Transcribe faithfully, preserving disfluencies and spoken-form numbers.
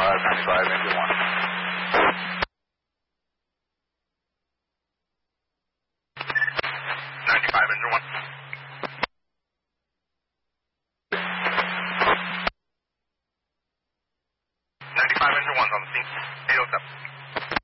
ninety-five, engine one. ninety-five, engine one. ninety-five, engine one's on the scene. eight oh seven.